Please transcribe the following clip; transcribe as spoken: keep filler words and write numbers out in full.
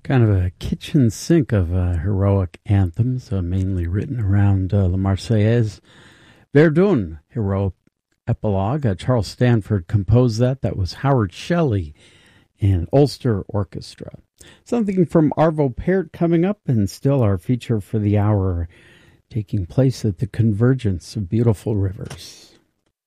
Kind of a kitchen sink of uh, heroic anthems, uh, mainly written around uh, La Marseillaise. Verdun, heroic epilogue. Uh, Charles Stanford composed that. That was Howard Shelley and Ulster Orchestra. Something from Arvo Pärt coming up, and still our feature for the hour, taking place at the convergence of beautiful rivers.